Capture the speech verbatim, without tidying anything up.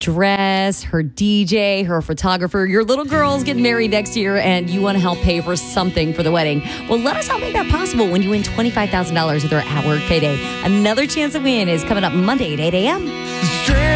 dress, her D J, her photographer. Your little girl's getting married next year and you want to help pay for something for the wedding. Well, let us help make that possible when you win twenty-five thousand dollars with our At Work Payday. Another chance to win is coming up Monday at eight a.m.